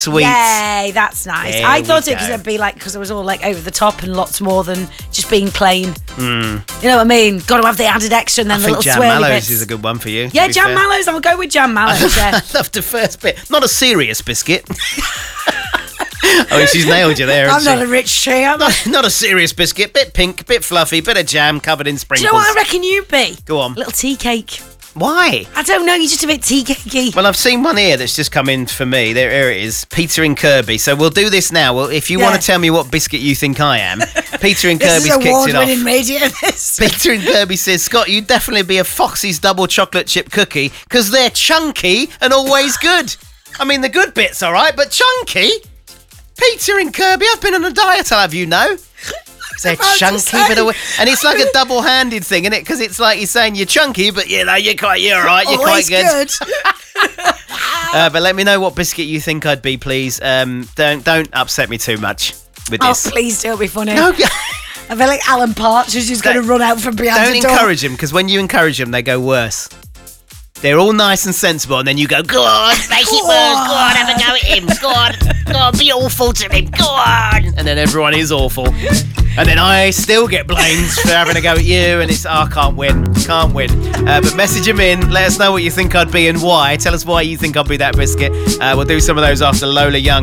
Sweet. Yay, that's nice. There I thought we it because go. it'd be like, because it was all like over the top and lots more than just being plain. You know what I mean? Got to have the added extra and then I the think little jam swirly mallows bits. is a good one for you. to Yeah, be jam fair. mallows. I'll go with jam mallows. Yeah. I love the first bit. Not a serious biscuit. Oh, she's nailed you there. I'm hasn't not a rich tree, am I? Not a serious biscuit. Bit pink, bit fluffy, bit of jam covered in Do sprinkles. you know what I reckon you'd be? Go on. A little tea cake. Why? I don't know, you're just a bit tea cakey. Well, I've seen one here that's just come in for me. There it is. Peter and Kirby. So we'll do this now. Well, if you Yeah. want to tell me what biscuit you think I am, Peter and This Kirby's is kicked it award-winning off. radio, this. Peter and Kirby says, Scott, you'd definitely be a Foxy's double chocolate chip cookie because they're chunky and always good. I mean, the good bit's all right, but chunky? Peter and Kirby, I've been on a diet, I'll have you know. They're about to chunky, say. but and it's like a double-handed thing, isn't it? Because it's like you're saying you're chunky, but you're all right, you're Always quite good. good. But let me know what biscuit you think I'd be, please. Don't upset me too much with Oh, this. please don't be funny. No, I feel like Alan Partridge is just going to run out from behind don't the door. encourage them, because when you encourage them, they go worse. They're all nice and sensible, and then you go, go on, make it worse, go on, have a go at him, go on, be awful to him, go on. And then everyone is awful. And then I still get blamed for having a go at you, and it's, I can't win. But message them in, let us know what you think I'd be and why. Tell us why you think I'd be that biscuit. We'll do some of those after Lola Young.